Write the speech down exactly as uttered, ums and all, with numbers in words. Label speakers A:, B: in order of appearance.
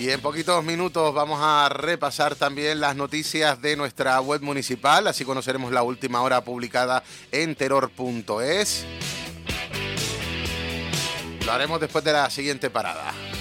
A: Y en poquitos minutos vamos a repasar también las noticias de nuestra web municipal, así conoceremos la última hora publicada en terror punto es. Lo haremos después de la siguiente parada.